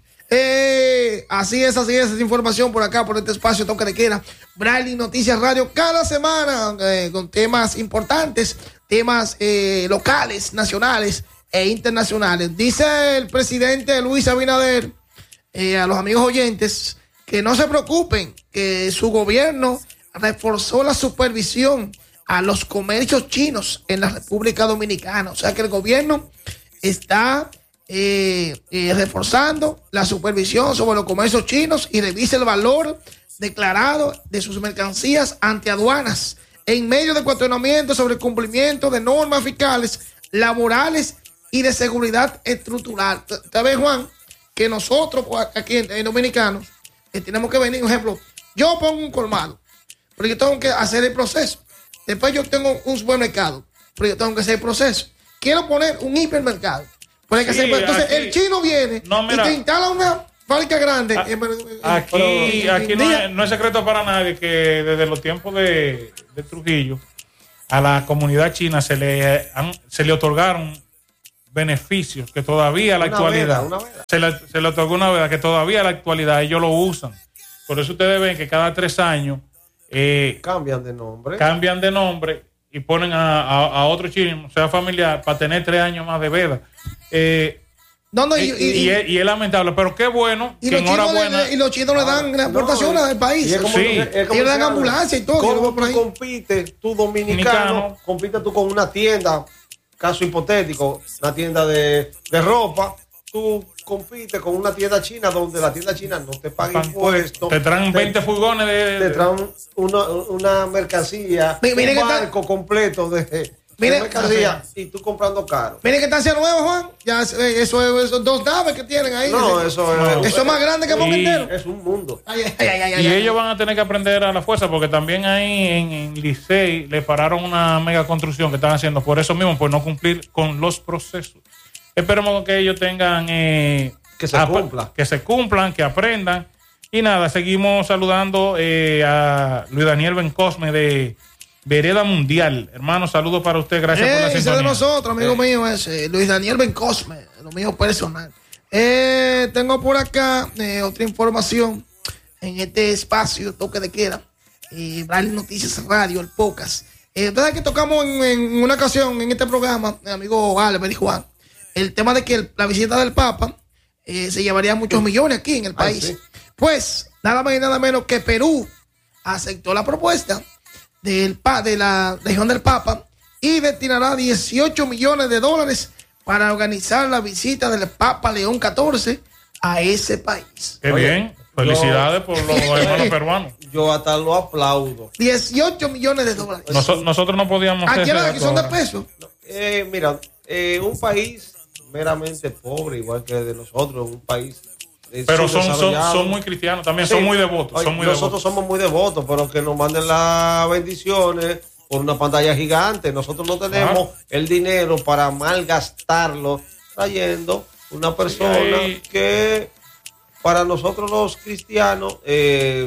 Eh, así es, así es, esa información por acá, por este espacio, toque de queda. Braille Noticias Radio, cada semana eh, con temas importantes, temas eh, locales, nacionales e internacionales. Dice el presidente Luis Abinader eh, a los amigos oyentes que no se preocupen, que su gobierno reforzó la supervisión a los comercios chinos en la República Dominicana. O sea que el gobierno está eh, eh, reforzando la supervisión sobre los comercios chinos y revisa el valor declarado de sus mercancías ante aduanas en medio de cuestionamientos sobre el cumplimiento de normas fiscales, laborales y de seguridad estructural. ¿Sabes, Juan? Que nosotros pues, aquí en, en Dominicanos eh, tenemos que venir, por ejemplo, yo pongo un colmado, pero yo tengo que hacer el proceso. Después yo tengo un supermercado, pero yo tengo que hacer el proceso. Quiero poner un hipermercado. Pero hay que Sí, hacer, entonces aquí- el chino viene No, mira. y te instala una fábrica grande. A- en- en- Aquí, en- aquí en- no, día- es, no es secreto para nadie que desde los tiempos de, de Trujillo a la comunidad china se le, han- se le otorgaron beneficios que todavía a la Una actualidad veda, una veda. Se, le, se le otorgó una veda que todavía a la actualidad ellos lo usan. Por eso ustedes ven que cada tres años eh, Cambian de nombre. cambian de nombre y ponen a, a, a otro chino, sea familiar, para tener tres años más de veda. Eh, No, no, y, y, y- y es, y es lamentable, pero qué bueno y que los chinos enhorabuena. le, y los chinos le dan Ah, exportaciones no, del país. y es como- Sí. es como Ellos le dan se habla. ambulancia y todo, yo lo ¿Cómo veo por tú ahí. compites, tú dominicano, Dominicano. compites tú con una tienda, caso hipotético, una tienda de, de ropa, tú compites con una tienda china donde la tienda china no te paga impuestos. Te traen veinte furgones de. Te traen una, una mercancía, Mi- miren un que está- barco completo de, de Miren- mercancía y tú comprando caro. Miren que estancia nueva, Juan. Ya, eh, eso es esos dos naves que tienen ahí. No, Ese- eso es. Eso es más grande que Y- Monte entero. Es un mundo. Ay, ay, ay, ay, Y ay, ellos van a tener que aprender a la fuerza, porque también ahí en, en Licey le pararon una mega construcción que están haciendo por eso mismo, por no cumplir con los procesos. Esperemos que ellos tengan eh, Que se apa- cumpla. que se cumplan, que aprendan. Y nada, seguimos saludando eh, a Luis Daniel Bencosme de Vereda Mundial. Hermano, saludos para usted, gracias por la Eh, ese sintonía. de nosotros, amigo mío, ese, Luis Daniel Bencosme, lo mío personal. Eh, tengo por acá eh, otra información en este espacio, toque de queda, eh, Braille Noticias Radio, el podcast. Eh, ¿Verdad que tocamos en, en una ocasión en este programa, mi amigo Albert y Juan, el tema de que el- la visita del Papa eh, se llevaría muchos millones aquí en el Ay, país? sí. Pues, nada más y nada menos que Perú aceptó la propuesta del pa, de la región del Papa y destinará dieciocho millones de dólares para organizar la visita del Papa León catorce a ese país. Qué Oye, bien. Felicidades por los hermanos peruanos. Yo hasta lo aplaudo. dieciocho millones de dólares. Noso- nosotros no podíamos hacer Aquí ese la gasto que son de ahora. pesos. Eh, mira, eh, un país meramente pobre, igual que de nosotros, un país. eh, Pero son, son, subdesarrollado. son muy cristianos también, Sí. son muy devotos. Oye, Son muy nosotros devotos. somos muy devotos, pero que nos manden las bendiciones por una pantalla gigante. Nosotros no tenemos Ah. el dinero para malgastarlo trayendo una persona Sí. que para nosotros los cristianos eh,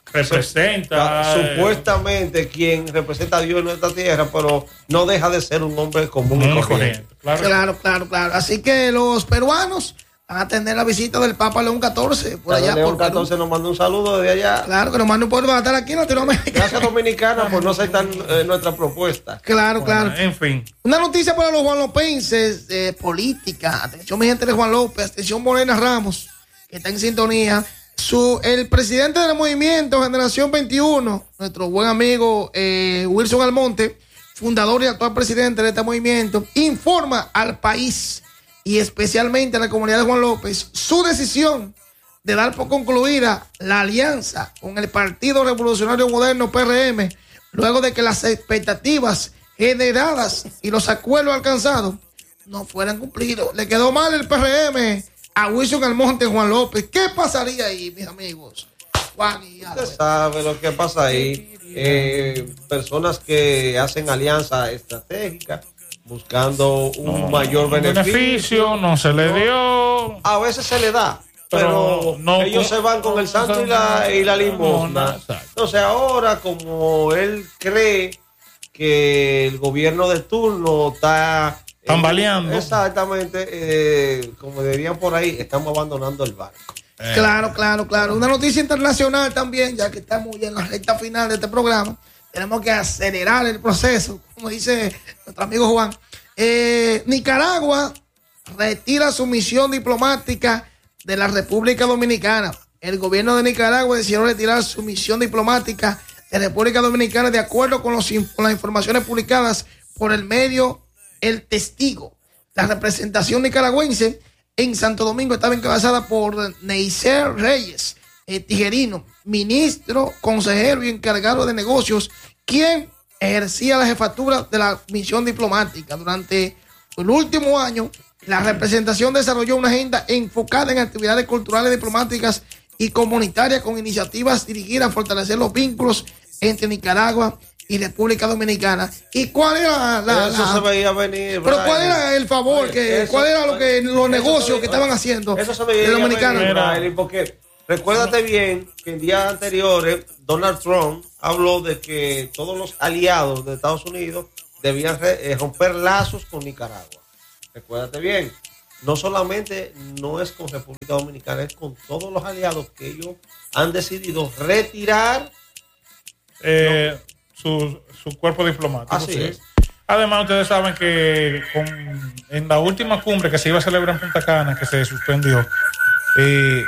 Representa. eh, supuestamente quien representa a Dios en nuestra tierra, pero no deja de ser un hombre común y muy corriente. corriente. Claro. Claro, claro, claro. Así que los peruanos van a tener la visita del Papa León catorce por allá León por Perú. catorce nos manda un saludo desde allá. Claro, que nos manden por estar aquí en Latinoamérica. Gracias Dominicana por no aceptar eh, nuestra propuesta. Claro, claro. Bueno, en fin. Una noticia para los juanlopenses de política. Atención, mi gente de Juan López. Atención, Morena Ramos, que está en sintonía. Su, el presidente del movimiento Generación veintiuno, nuestro buen amigo eh, Wilson Almonte, fundador y actual presidente de este movimiento, informa al país y especialmente a la comunidad de Juan López su decisión de dar por concluida la alianza con el Partido Revolucionario Moderno P R M, luego de que las expectativas generadas y los acuerdos alcanzados no fueran cumplidos. Le quedó mal el P R M a Wilson Almonte, Juan López. ¿Qué pasaría ahí, mis amigos? Juan y Usted Albert. sabe lo que pasa ahí. Eh, personas que hacen alianza estratégica buscando un No, mayor un beneficio. beneficio, no se le dio. A veces se le da, pero, Pero no ellos con- se van con el santo y la, y la limosna. No, exacto. Entonces ahora, como él cree que el gobierno de turno está Tambaleando. Exactamente, eh, como dirían por ahí, estamos abandonando el barco. Claro, claro, claro. Una noticia internacional también, ya que estamos ya en la recta final de este programa. Tenemos que acelerar el proceso, como dice nuestro amigo Juan. Eh, Nicaragua retira su misión diplomática de la República Dominicana. El gobierno de Nicaragua decidió retirar su misión diplomática de República Dominicana de acuerdo con, los, con las informaciones publicadas por el medio El Testigo. La representación nicaragüense en Santo Domingo estaba encabezada por Neiser Reyes, eh, tijerino, ministro, consejero y encargado de negocios, quien ejercía la jefatura de la misión diplomática. Durante el último año, la representación desarrolló una agenda enfocada en actividades culturales, diplomáticas y comunitarias con iniciativas dirigidas a fortalecer los vínculos entre Nicaragua y República Dominicana. ¿Y cuál era la, Eso la- se veía venir. pero Brian. cuál era el favor, Oye, que, eso- cuál era lo que los eso negocios se ve- que estaban haciendo Eso se de veía dominicanos? venir, Mira. Brian, porque recuérdate bien que en días anteriores Donald Trump habló de que todos los aliados de Estados Unidos debían re- eh, romper lazos con Nicaragua. Recuérdate bien, no solamente no es con República Dominicana, es con todos los aliados que ellos han decidido retirar. eh, su, su cuerpo diplomático. Así sí. es. Además, ustedes saben que con- en la última cumbre que se iba a celebrar en Punta Cana, que se suspendió, eh,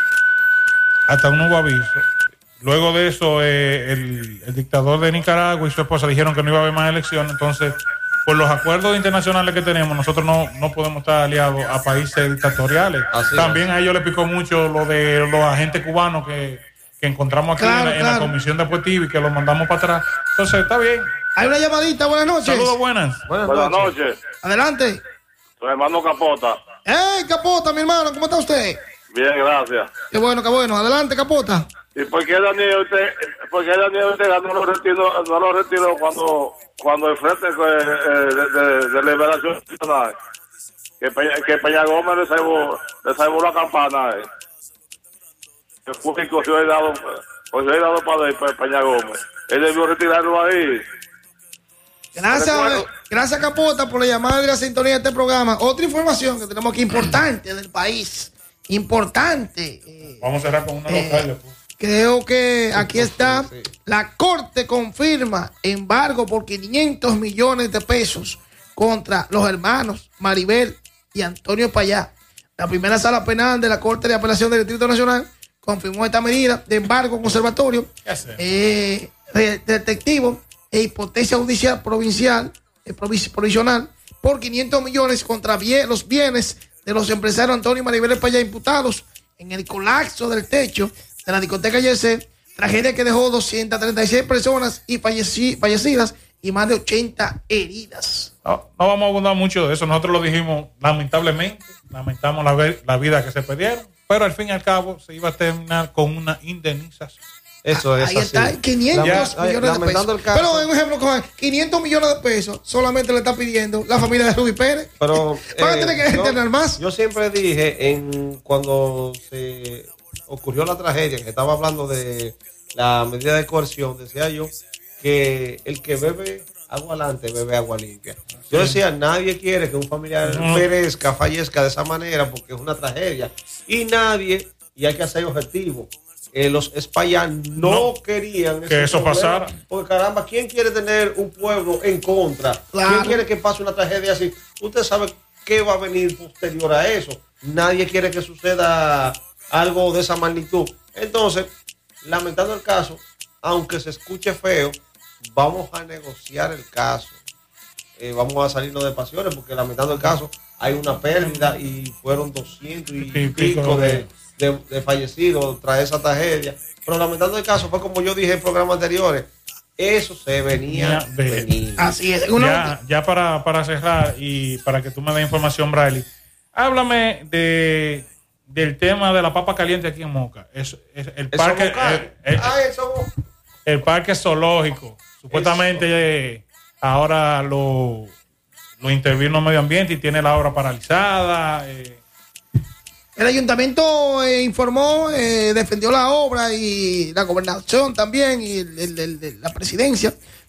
hasta un nuevo aviso. Luego de eso, eh, el, el dictador de Nicaragua y su esposa dijeron que no iba a haber más elecciones, entonces por los acuerdos internacionales que tenemos, nosotros no, no podemos estar aliados a países dictatoriales. Así También es. a ellos les picó mucho lo de los agentes cubanos que, que encontramos aquí Claro, en, la, en claro. la Comisión de Deportiva y que los mandamos para atrás. Entonces, está bien. Hay una llamadita, buenas noches. Saludos, buenas. Buenas, Buenas noches. noches, Adelante. su hermano Capota. ¡Ey, Capota, mi hermano! ¿Cómo está usted? Bien, gracias. Qué bueno, qué bueno. Adelante, Capota. ¿Y por qué Daniel usted, por qué Daniel Ortega no lo retiró, no lo retiró cuando, cuando el frente eh, de, de, de liberación nacional? Que Peña, que Peña Gómez le salvó, le salvó la campana. Eh. Que fue que cogió el dado, cogió el dado para él, para Peña Gómez. Él debió retirarlo ahí. Gracias, Recuerdo. gracias Capota por la llamada y la sintonía de este programa. Otra información que tenemos aquí importante del país. Importante. Eh, Vamos a cerrar con una Eh, local después. creo que aquí está. Sí, sí. La Corte confirma embargo por quinientos millones de pesos contra los hermanos Maribel y Antonio Payá. La primera sala penal de la Corte de Apelación del Distrito Nacional confirmó esta medida de embargo conservatorio, ¿Qué hacemos? eh, de- detectivo e hipotecia judicial provincial, eh, provis- provisional, por quinientos millones contra bien- los bienes de los empresarios Antonio y Maribel Payá imputados en el colapso del techo de la discoteca Yesé, tragedia que dejó doscientas treinta y seis personas y falleci- fallecidas y más de ochenta heridas. No, no vamos a abundar mucho de eso. Nosotros lo dijimos lamentablemente. Lamentamos la, ve- la vida que se perdieron. Pero al fin y al cabo se iba a terminar con una indemnización. Eso es Ahí así. está, quinientos Ya, millones de lamentando pesos. el caso. Pero en un ejemplo, cojan, quinientos millones de pesos solamente le está pidiendo la familia de Rubí Pérez. Pero Van a eh, tener que yo- tener más. Yo siempre dije en cuando se ocurrió la tragedia, que estaba hablando de la medida de coerción, decía yo que el que bebe agua alante bebe agua limpia. Yo decía, nadie quiere que un familiar No. perezca, fallezca de esa manera porque es una tragedia. Y nadie, y hay que ser objetivo, eh, los España no, No. querían Que ese eso problema, pasara. porque caramba, ¿quién quiere tener un pueblo en contra? Claro. ¿Quién quiere que pase una tragedia así? Usted sabe qué va a venir posterior a eso. Nadie quiere que suceda algo de esa magnitud. Entonces, lamentando el caso, aunque se escuche feo, vamos a negociar el caso. Eh, vamos a salirnos de pasiones porque lamentando el caso hay una pérdida y fueron doscientos y Sí, pico pico de, de- de, de fallecidos tras esa tragedia. Pero lamentando el caso fue como yo dije en programas anteriores, eso se venía Ya, de- venir. Así es. Uno- Ya, ya para, para cerrar y para que tú me des información, Bradley, háblame de del tema de la papa caliente aquí en Moca. Es, es el Eso parque, vocal. eh, eh, Ah, eso vo- el parque zoológico. Supuestamente eh, ahora lo, lo intervino Medio Ambiente y tiene la obra paralizada. eh. El ayuntamiento eh, informó, eh, defendió la obra y la gobernación también y el- el- el- el- la presidencia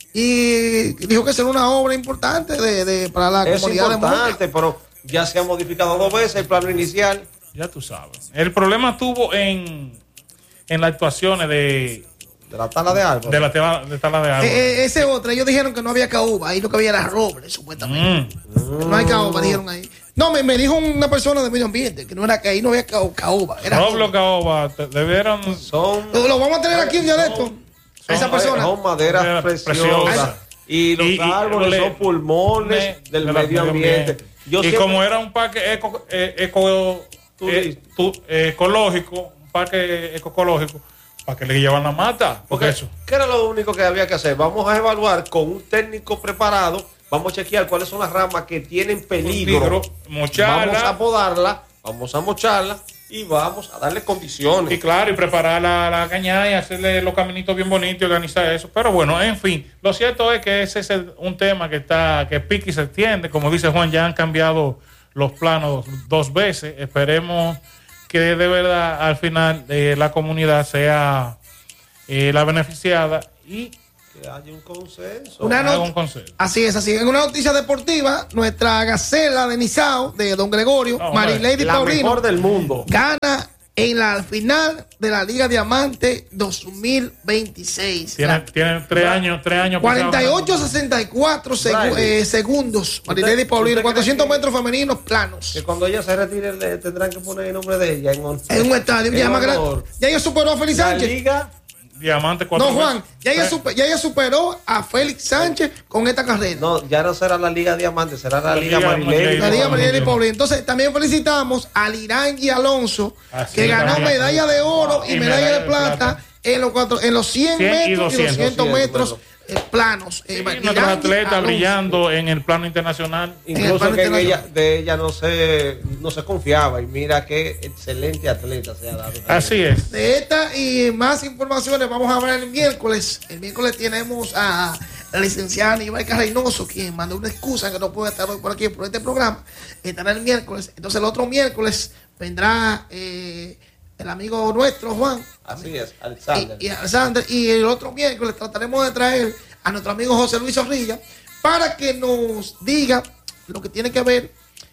y dijo que será una obra importante de, de- para la es comunidad de Moca. importante, pero ya se ha modificado dos veces el plano inicial. Ya tú sabes. El problema estuvo en, en las actuaciones de, De la tala de árboles. de la tela de tala de Eh, árboles. eh, ese otro, ellos dijeron que no había caoba, ahí lo que había era roble, supuestamente. Mm. Que no hay caoba, dijeron ahí. No, me, me dijo una persona de medio ambiente que no era que ahí no había cao- caoba. Era Roblo roble. Caoba, te- debieron. Son, Lo, lo vamos a tener aquí en dialecto. A esa son- persona. son maderas Madera preciosas. preciosa. Y los Y- y árboles le- son pulmones de- del de la medio ambiente. Yo y siempre- como era un parque eco, eh, eco- eh, tu- eh, ecológico, un parque ecológico, ¿para que le llevan la mata? Porque Porque eso. ¿qué era lo único que había que hacer? Vamos a evaluar con un técnico preparado, vamos a chequear cuáles son las ramas que tienen peligro. Peligro, mocharla. Vamos a podarla, vamos a mocharla y vamos a darle condiciones. Y claro, y preparar la, la cañada y hacerle los caminitos bien bonitos y organizar eso. Pero bueno, en fin, lo cierto es que ese es el- un tema que está, que pique y se extiende. Como dice Juan, ya han cambiado los planos dos veces. Esperemos que de verdad al final eh, la comunidad sea eh, la beneficiada y Que haya un consenso. Una haga not- un consejo. Así es, así es. En una noticia deportiva, nuestra gacela de Nizao, de Don Gregorio, No, Marilady la Paulino, mejor del mundo. gana en la final de la Liga Diamante dos mil veintiséis. Tiene, La- tiene tres años, tres años. cuarenta y ocho sesenta y cuatro segu- Brian. eh, segundos. Marilady ¿Usted- Paulino, usted cree cuatrocientos que- metros femeninos planos. Que cuando ella se retire le tendrán que poner el nombre de ella en, on- En un estadio en ya más grande. honor. Ya ella superó a Félix La Sánchez. liga Diamante cuatro No, Juan, veces. ya ella, Eh, super- ya ella superó a Félix Sánchez con esta carrera. No, ya no será la Liga Diamante, será la, La Liga Liga Marilene. Marilene. La Liga no, Marilene y no. Paulino. Entonces, también felicitamos a Lirangi Alonso, Así que ganó también. medalla de oro y, Y medalla, medalla de de plata, plata. en los cuatro, en los cien, cien y metros y doscientos. doscientos metros doscientos, eh, planos. Sí, Eh, nuestros Lirangi atletas Alonso. brillando en el plano internacional. Incluso plano que en internacional. ella, de ella no se, no se confiaba. Y mira qué excelente atleta se ha dado. Así es. De esta y más informaciones vamos a hablar el miércoles. El miércoles tenemos a la licenciada Aníbal Reynoso, quien mandó una excusa que no puede estar hoy por aquí por este programa. Estará el miércoles. Entonces el otro miércoles vendrá eh, el amigo nuestro, Juan. Así es, Alexander. Y, y Alexander. Y el otro miércoles trataremos de traer a nuestro amigo José Luis Zorrilla para que nos diga lo que tiene que ver,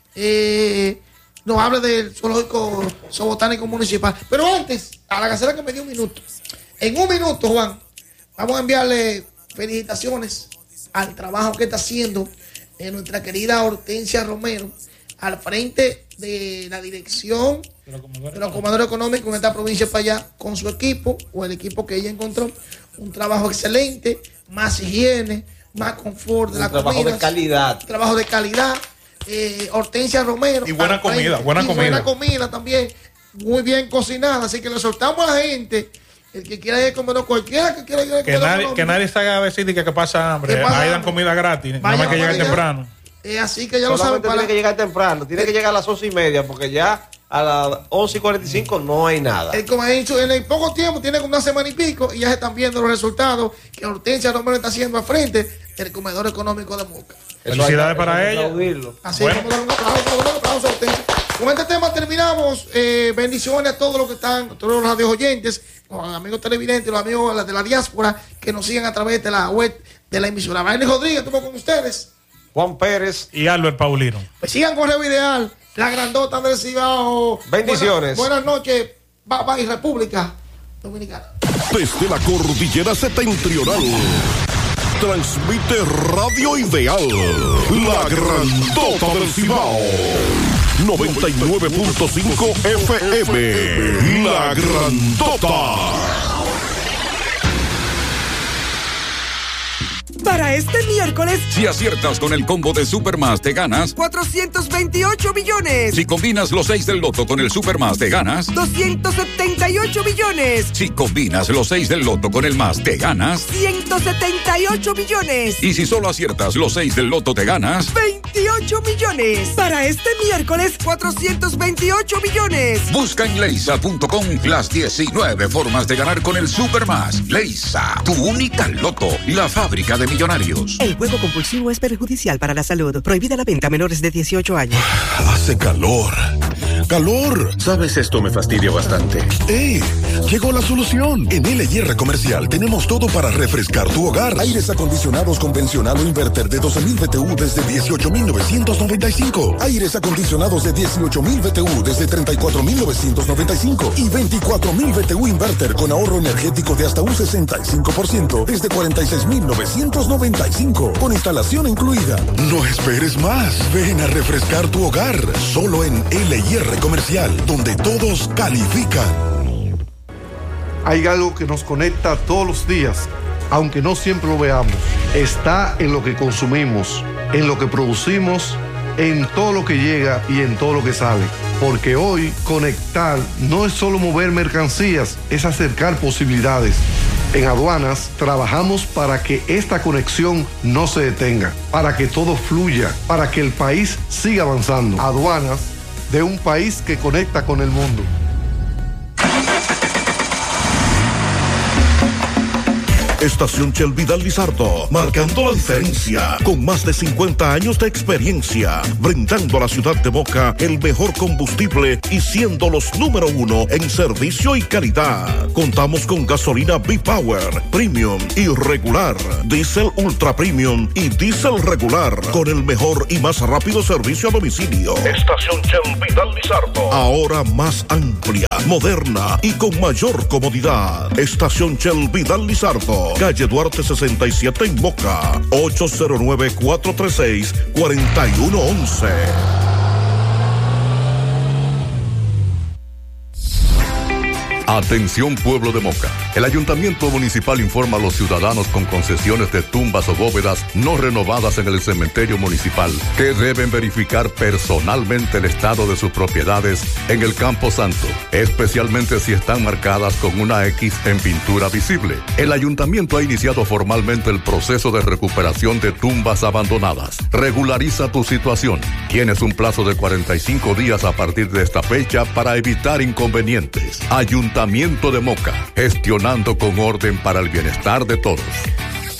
eh, nos hable del zoológico zoobotánico municipal. Pero antes, a la gacela que me dio un minuto. En un minuto, Juan, vamos a enviarle felicitaciones al trabajo que está haciendo eh, nuestra querida Hortensia Romero al frente de la dirección de los comedores económicos en esta provincia para allá con su equipo o el equipo que ella encontró. Un trabajo excelente, más higiene, más confort de Un la trabajo comida. de calidad. Trabajo de calidad. Eh, Hortensia Romero. Y buena al frente, comida, buena y comida. buena comida también. Muy bien cocinada. Así que le soltamos a la gente. El que quiera ir a comer, cualquiera que quiera ir a Que comer. nadie, que nadie salga a decir que, que pasa hambre. Que pasa Ahí dan hambre. comida gratis. Nada Vaya, más que llegue vaya. temprano. Eh, así que ya lo saben. Solamente Para tiene que llegar temprano. Tiene que llegar a las once y media porque ya a las once y cuarenta y cinco no hay nada. Eh, como he dicho, en el poco tiempo, tiene como una semana y pico, y ya se están viendo los resultados que Hortensia Romero está haciendo al frente del comedor económico de Moca. Eso Felicidades hay que- para eso hay que ella. aplaudirlo. Así Bueno. que vamos a dar un aplauso, vamos a dar un aplauso a Hortensia. Con este tema terminamos. Eh, bendiciones a todos los que están, todos los radios oyentes, los amigos televidentes, los amigos de la diáspora que nos siguen a través de la web de la emisora. Mayrni Rodríguez estuvo con ustedes. Juan Pérez. Y Albert Paulino. Pues sigan Correo Ideal, la grandota del Cibao. Bendiciones. Buenas, buenas noches, bye bye, República Dominicana. Desde la cordillera septentrional, transmite Radio Ideal, la grandota del Cibao. noventa y nueve punto cinco F M, la grandota. Para este miércoles, Si aciertas con el combo de Supermás, te ganas. cuatrocientos veintiocho millones, Si combinas los seis del loto con el Supermás, te ganas. doscientos setenta y ocho millones, Si combinas los seis del loto con el más, te ganas. ciento setenta y ocho millones, Y si solo aciertas los seis del loto, te ganas. veintiocho millones. Para este miércoles, cuatrocientos veintiocho millones. Busca en leisa punto com las diecinueve formas de ganar con el Supermás. Leisa, tu única loto, la fábrica de millonarios. El juego compulsivo es perjudicial para la salud. Prohibida la venta a menores de dieciocho años. Hace calor. ¡Calor! Sabes, esto me fastidia bastante. ¡Ey! Llegó la solución. En L I R Comercial tenemos todo para refrescar tu hogar. Aires acondicionados convencional o inverter de doce mil B T U desde dieciocho mil novecientos noventa y cinco. Aires acondicionados de dieciocho mil B T U desde treinta y cuatro mil novecientos noventa y cinco. Y veinticuatro mil B T U inverter con ahorro energético de hasta un sesenta y cinco por ciento desde cuarenta y seis mil novecientos noventa y cinco. Con instalación incluida. No esperes más. Ven a refrescar tu hogar. Solo en L I R Comercial, donde todos califican. Hay algo que nos conecta todos los días, aunque no siempre lo veamos. Está en lo que consumimos, en lo que producimos, en todo lo que llega y en todo lo que sale. Porque hoy conectar no es solo mover mercancías, es acercar posibilidades. En Aduanas trabajamos para que esta conexión no se detenga, para que todo fluya, para que el país siga avanzando. Aduanas, de un país que conecta con el mundo. Estación Shell Vidal Lizardo, marcando la diferencia, con más de cincuenta años de experiencia, brindando a la ciudad de Moca el mejor combustible y siendo los número uno en servicio y calidad. Contamos con gasolina B-Power, Premium y regular, Diesel Ultra Premium y Diesel regular, con el mejor y más rápido servicio a domicilio. Estación Shell Vidal Lizardo, ahora más amplia, moderna y con mayor comodidad. Estación Shell Vidal Lizardo, calle Duarte sesenta y siete en Moca, ocho cero nueve, cuatro tres seis, cuatro uno uno uno. Atención pueblo de Moca. El Ayuntamiento Municipal informa a los ciudadanos con concesiones de tumbas o bóvedas no renovadas en el cementerio municipal que deben verificar personalmente el estado de sus propiedades en el Campo Santo, especialmente si están marcadas con una X en pintura visible. El Ayuntamiento ha iniciado formalmente el proceso de recuperación de tumbas abandonadas. Regulariza tu situación. Tienes un plazo de cuarenta y cinco días a partir de esta fecha para evitar inconvenientes. Ayuntamiento de Moca, gestionando con orden para el bienestar de todos.